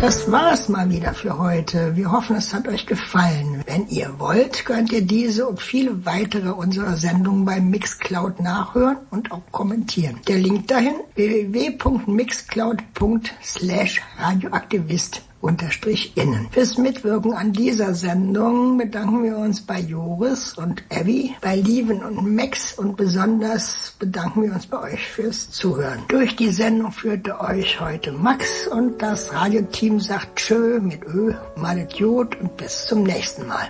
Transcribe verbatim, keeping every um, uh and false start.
Das war's mal wieder für heute. Wir hoffen, es hat euch gefallen. Wenn ihr wollt, könnt ihr diese und viele weitere unserer Sendungen bei Mixcloud nachhören und auch kommentieren. Der Link dahin w w w punkt mixcloud punkt slash radioaktivist unterstrich innen. Fürs Mitwirken an dieser Sendung bedanken wir uns bei Joris und Abby, bei Lieven und Max und besonders bedanken wir uns bei euch fürs Zuhören. Durch die Sendung führte euch heute Max und das Radioteam sagt Tschö mit Ö, malet Jod und bis zum nächsten Mal.